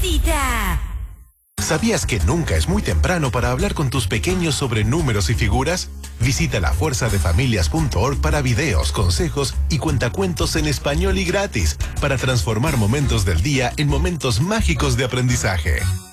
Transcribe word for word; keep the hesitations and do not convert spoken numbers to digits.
cita. ¿Sabías que nunca es muy temprano para hablar con tus pequeños sobre números y figuras? Visita la fuerza de familias punto org para videos, consejos y cuentacuentos en español y gratis para transformar momentos del día en momentos mágicos de aprendizaje.